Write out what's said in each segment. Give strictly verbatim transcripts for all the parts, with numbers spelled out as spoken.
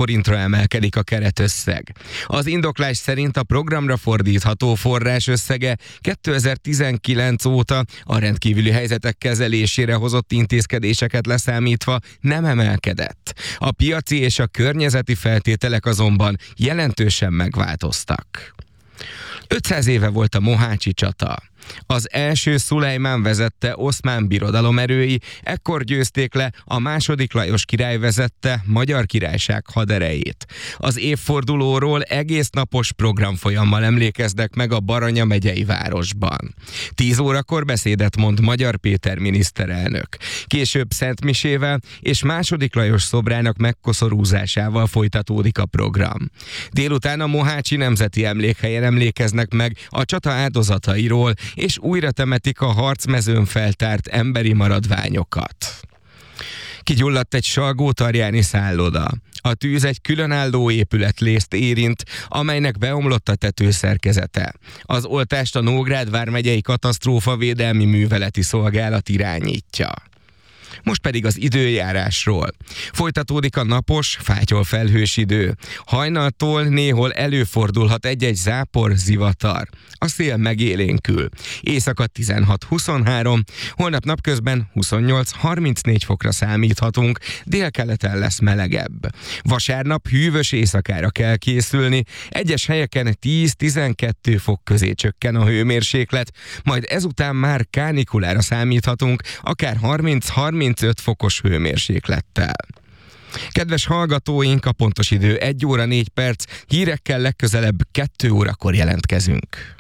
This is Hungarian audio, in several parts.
forintra emelkedik a keretösszeg. Az indoklás szerint a programra fordítható forrás összege kétezer-tizenkilenc óta a rendkívüli helyzetek kezelésére hozott intézkedéseket leszámítva nem emelkedett. A piaci és a környezeti feltételek azonban jelentősen megváltoztak. ötszáz éve volt a mohácsi csata. Az első Szulejmán vezette oszmán birodalom erői ekkor győzték le a második Lajos király vezette Magyar Királyság haderejét. Az évfordulóról egész napos programfolyammal emlékeznek meg a Baranya megyei városban. Tíz órakor beszédet mond Magyar Péter miniszterelnök. Később szentmisével és második Lajos szobrának megkoszorúzásával folytatódik a program. Délután a mohácsi nemzeti emlékhelyen emlékeznek meg a csata áldozatairól, és újra temetik a harcmezőn feltárt emberi maradványokat. Kigyulladt egy Salgótarjáni szálloda. A tűz egy különálló épületlészt érint, amelynek beomlott a tetőszerkezete. Az oltást a Nógrád vármegyei katasztrófavédelmi műveleti szolgálat irányítja. Most pedig az időjárásról. Folytatódik a napos, fátyol felhős idő. Hajnaltól néhol előfordulhat egy-egy zápor, zivatar. A szél megélénkül. Éjszaka tizenhat-huszonhárom, holnap napközben huszonnyolc-harmincnégy fokra számíthatunk, délkeleten lesz melegebb. Vasárnap hűvös éjszakára kell készülni, egyes helyeken tíz-tizenkét fok közé csökken a hőmérséklet, majd ezután már kánikulára számíthatunk, akár harminc-harmincöt fokos hőmérséklettel. Kedves hallgatóink, a pontos idő egy óra négy perc, hírekkel legközelebb kettő órakor jelentkezünk.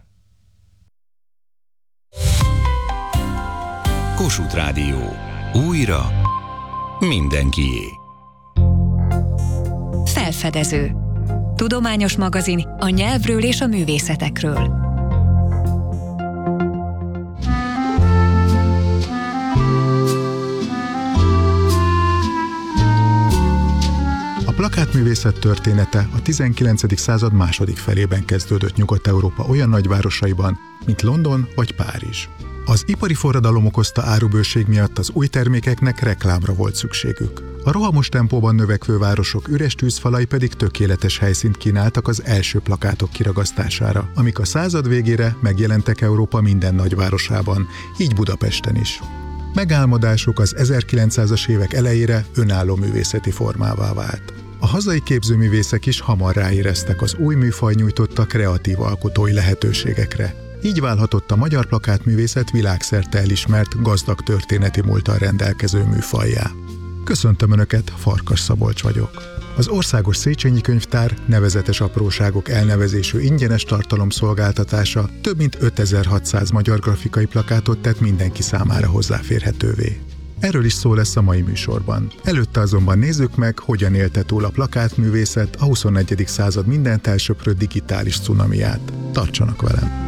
Kossuth Rádió. Újra mindenkié. Felfedező. Tudományos magazin a nyelvről és a művészetekről. A plakátművészet története a tizenkilencedik század második felében kezdődött Nyugat-Európa olyan nagyvárosaiban, mint London vagy Párizs. Az ipari forradalom okozta árubőség miatt az új termékeknek reklámra volt szükségük. A rohamos tempóban növekvő városok üres tűzfalai pedig tökéletes helyszínt kínáltak az első plakátok kiragasztására, amik a század végére megjelentek Európa minden nagyvárosában, így Budapesten is. Megálmodásuk az ezerkilencszázas évek elejére önálló művészeti formává vált. A hazai képzőművészek is hamar ráéreztek az új műfaj nyújtotta kreatív alkotói lehetőségekre. Így válhatott a magyar plakátművészet világszerte elismert, gazdag történeti múlttal rendelkező műfajjá. Köszöntöm Önöket, Farkas Szabolcs vagyok. Az Országos Széchenyi Könyvtár nevezetes apróságok elnevezésű ingyenes tartalomszolgáltatása több mint ötezer-hatszáz magyar grafikai plakátot tett mindenki számára hozzáférhetővé. Erről is szó lesz a mai műsorban. Előtte azonban nézzük meg, hogyan élte túl a plakátművészet a huszonnegyedik század mindent elsöprő digitális cunamiát. Tartsanak velem!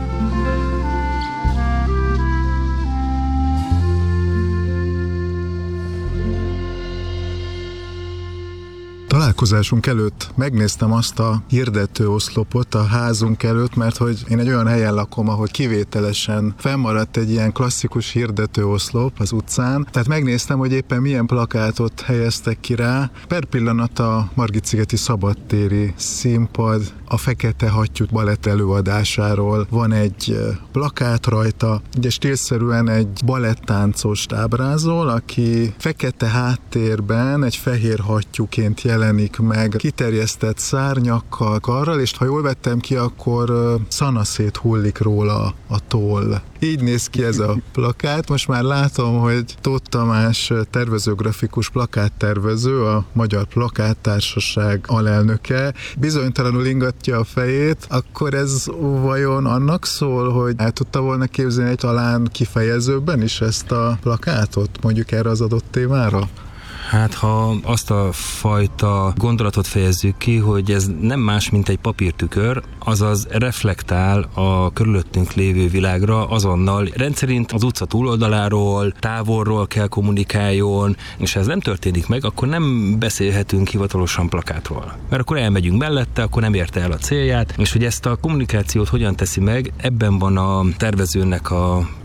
Találkozásunk előtt megnéztem azt a hirdető oszlopot a házunk előtt, mert hogy én egy olyan helyen lakom, ahol kivételesen fennmaradt egy ilyen klasszikus hirdető oszlop az utcán. Tehát megnéztem, hogy éppen milyen plakátot helyeztek ki rá. Per pillanat a Margit-szigeti szabadtéri színpad a Fekete Hattyú balett előadásáról van egy plakát rajta. Ugye stílszerűen egy balettáncost ábrázol, aki fekete háttérben egy fehér hattyúként jelenik meg, kiterjesztett szárnyakkal, karral, és ha jól vettem ki, akkor szanaszét hullik róla a toll. Így néz ki ez a plakát. Most már látom, hogy Tóth Tamás tervezőgrafikus plakáttervező, a Magyar Plakáttársaság alelnöke, bizonytalanul ingatja a fejét, akkor ez vajon annak szól, hogy el tudta volna képzelni egy talán kifejezőbben is ezt a plakátot, mondjuk erre az adott témára? Hát ha azt a fajta gondolatot fejezzük ki, hogy ez nem más, mint egy papírtükör, azaz reflektál a körülöttünk lévő világra azonnal. Rendszerint az utca túloldaláról, távolról kell kommunikáljon, és ha ez nem történik meg, akkor nem beszélhetünk hivatalosan plakátról. Mert akkor elmegyünk mellette, akkor nem érte el a célját, és hogy ezt a kommunikációt hogyan teszi meg, ebben van a tervezőnek a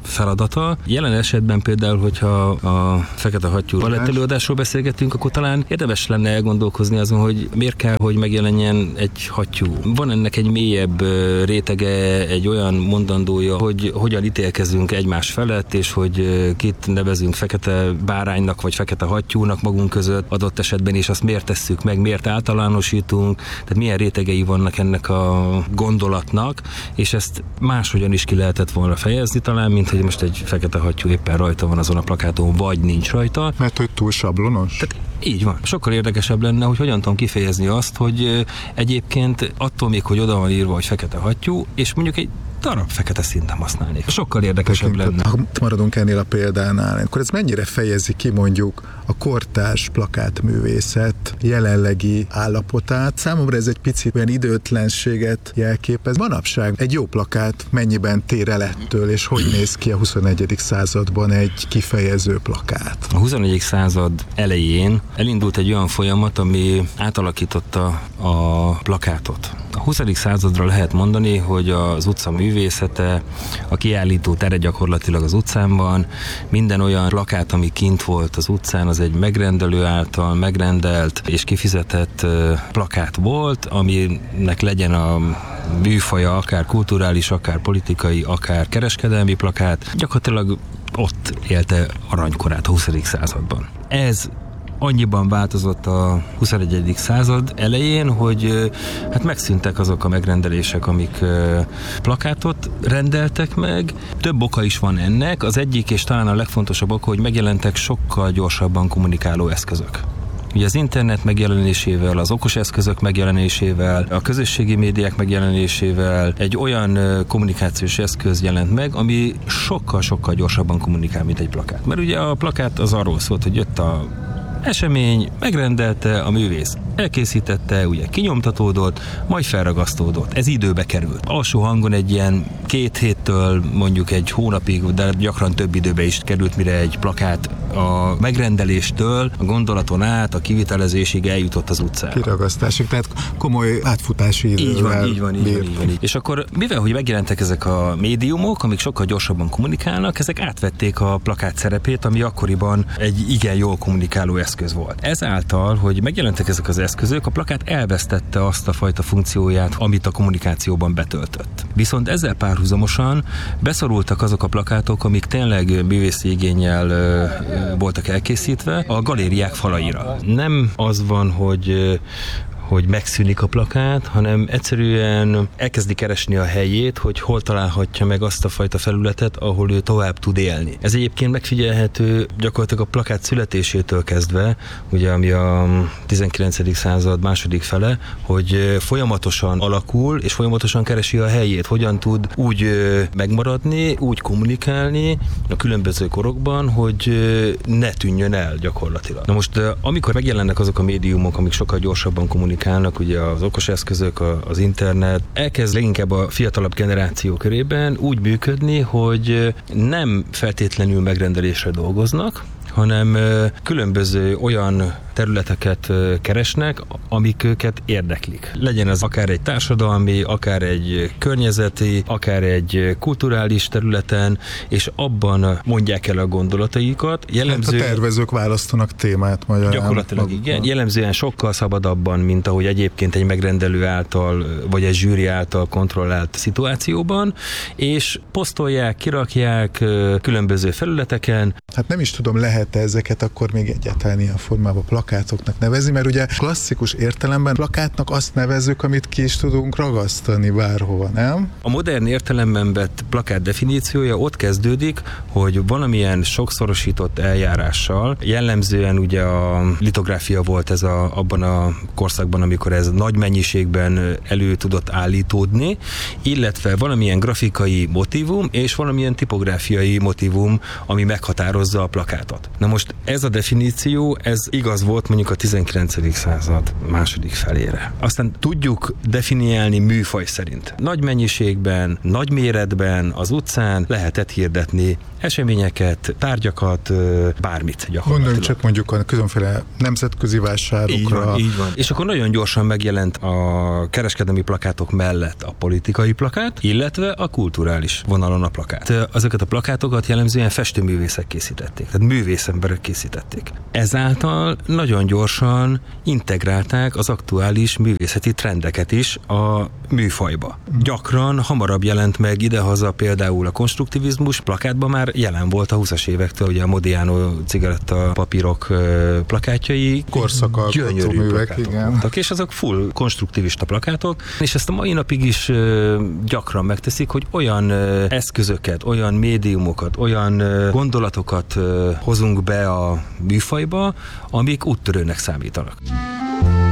feladata. Jelen esetben például, hogyha a Fekete Hattyú balettelőadásról beszélgetünk, akkor talán érdemes lenne elgondolkozni azon, hogy miért kell, hogy megjelenjen egy hattyú. Van ennek egy mélyebb rétege, egy olyan mondandója, hogy hogyan ítélkezünk egymás felett, és hogy kit nevezünk fekete báránynak, vagy fekete hattyúnak magunk között adott esetben, és azt miért tesszük meg, miért általánosítunk, tehát milyen rétegei vannak ennek a gondolatnak, és ezt máshogyan is ki lehetett volna fejezni talán, mint hogy most egy fekete hattyú éppen rajta van azon a plakáton, vagy nincs rajta. Mert hogy túl sablonos? Tehát így van. Sokkal érdekesebb lenne, hogy hogyan tudom kifejezni azt, hogy egyébként attól még, hogy oda van írva, hogy fekete hattyú, és mondjuk egy darab fekete színt nem használnék. Sokkal érdekesebb lenne. Ha maradunk ennél a példánál, akkor ez mennyire fejezi ki mondjuk a kortárs plakátművészet jelenlegi állapotát? Számomra ez egy picit olyan időtlenséget jelképez. Manapság egy jó plakát mennyiben tér el ettől, és hogy néz ki a huszonegyedik században egy kifejező plakát? A huszonegyedik század elején elindult egy olyan folyamat, ami átalakította a plakátot. A huszadik századra lehet mondani, hogy az utca művészete, a kiállító tere gyakorlatilag az utcán van, minden olyan plakát, ami kint volt az utcán, az egy megrendelő által megrendelt és kifizetett plakát volt, aminek legyen a műfaja, akár kulturális, akár politikai, akár kereskedelmi plakát, gyakorlatilag ott élte aranykorát a huszadik században. Ez annyiban változott a huszonegyedik század elején, hogy hát megszűntek azok a megrendelések, amik plakátot rendeltek meg. Több oka is van ennek. Az egyik, és talán a legfontosabb oka, hogy megjelentek sokkal gyorsabban kommunikáló eszközök. Ugye az internet megjelenésével, az okos eszközök megjelenésével, a közösségi médiák megjelenésével egy olyan kommunikációs eszköz jelent meg, ami sokkal-sokkal gyorsabban kommunikál, mint egy plakát. Mert ugye a plakát az arról szólt, hogy jött a esemény, megrendelte a művész, elkészítette, ugye kinyomtatódott, majd felragasztódott. Ez időbe került. Alsó hangon egy ilyen két héttől mondjuk egy hónapig, de gyakran több időbe is került, mire egy plakát a megrendeléstől, a gondolaton át, a kivitelezésig eljutott az utcára. Kiragasztásig, tehát komoly átfutási idővel. Így van, így van, így van, így van. És akkor mivel, hogy megjelentek ezek a médiumok, amik sokkal gyorsabban kommunikálnak, ezek átvették a plakát szerepét, ami akkoriban egy igen jól kommunikáló eszköz volt. Ezáltal, hogy megjelentek ezek az eszközök, a plakát elvesztette azt a fajta funkcióját, amit a kommunikációban betöltött. Viszont ezzel párhuzamosan beszorultak azok a plakátok, amik tényleg művészi igénnyel ö, ö, voltak elkészítve a galériák falaira. Nem az van, hogy hogy megszűnik a plakát, hanem egyszerűen elkezdi keresni a helyét, hogy hol találhatja meg azt a fajta felületet, ahol ő tovább tud élni. Ez egyébként megfigyelhető gyakorlatilag a plakát születésétől kezdve, ugye ami a tizenkilencedik század második fele, hogy folyamatosan alakul, és folyamatosan keresi a helyét, hogyan tud úgy megmaradni, úgy kommunikálni a különböző korokban, hogy ne tűnjön el gyakorlatilag. Na most, amikor megjelennek azok a médiumok, amik sokkal gyorsabban kommunikálnak, ugye az okos eszközök, az internet, elkezd leginkább a fiatalabb generáció körében úgy működni, hogy nem feltétlenül megrendelésre dolgoznak, hanem különböző olyan területeket keresnek, amik őket érdeklik. Legyen az akár egy társadalmi, akár egy környezeti, akár egy kulturális területen, és abban mondják el a gondolataikat. Jellemzően, hát a tervezők választanak témát magyarán. Gyakorlatilag igen. Jellemzően sokkal szabadabban, mint ahogy egyébként egy megrendelő által, vagy egy zsűri által kontrollált szituációban, és posztolják, kirakják különböző felületeken. Hát nem is tudom, lehet ezeket akkor még egyáltalán ilyen formában plakátoknak nevezni, mert ugye klasszikus értelemben plakátnak azt nevezzük, amit ki is tudunk ragasztani bárhova, nem? A modern értelemben vett plakát definíciója ott kezdődik, hogy valamilyen sokszorosított eljárással, jellemzően ugye a litográfia volt ez a, abban a korszakban, amikor ez nagy mennyiségben elő tudott állítódni, illetve valamilyen grafikai motívum és valamilyen tipográfiai motívum, ami meghatározza a plakátot. Na most ez a definíció, ez igaz volt volt mondjuk a tizenkilencedik század második felére. Aztán tudjuk definiálni műfaj szerint. Nagy mennyiségben, nagy méretben, az utcán lehetett hirdetni eseményeket, tárgyakat, bármit gyakorlatilag. Gondoljunk csak mondjuk a különféle nemzetközi vásárokra. Így van, így van. És akkor nagyon gyorsan megjelent a kereskedelmi plakátok mellett a politikai plakát, illetve a kulturális vonalon a plakát. Azokat a plakátokat jellemzően festőművészek készítették, tehát művészemberek készítették. Ezáltal nagyon gyorsan integrálták az aktuális művészeti trendeket is a műfajba. Gyakran hamarabb jelent meg idehaza például a konstruktivizmus, plakátban már jelen volt a húszas évektől, ugye a Modiano cigaretta papírok plakátjai. Korszakalkotó művek, igen. Voltak, és azok full konstruktivista plakátok, és ezt a mai napig is gyakran megteszik, hogy olyan eszközöket, olyan médiumokat, olyan gondolatokat hozunk be a műfajba, amik úttörőnek számítanak.